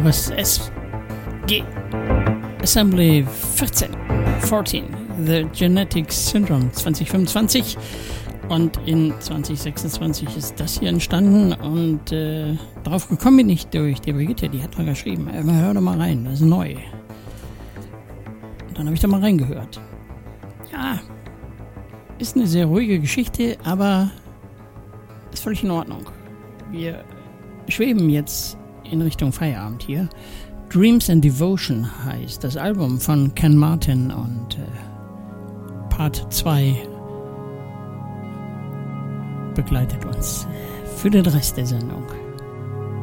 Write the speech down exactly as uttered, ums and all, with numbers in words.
Progress S G Assembly vierzehn, vierzehn, The Genetic Syndrome zwanzig fünfundzwanzig, und in zwanzig sechsundzwanzig ist das hier entstanden, und äh, darauf gekommen bin ich durch die Brigitte, die hat mal geschrieben, äh, hör doch mal rein, das ist neu. Und dann habe ich da mal reingehört. Ja, ist eine sehr ruhige Geschichte, aber ist völlig in Ordnung. Wir schweben jetzt in Richtung Feierabend hier. Dreams and Devotion heißt das Album von Ken Martin, und äh, Part zwei begleitet uns für den Rest der Sendung.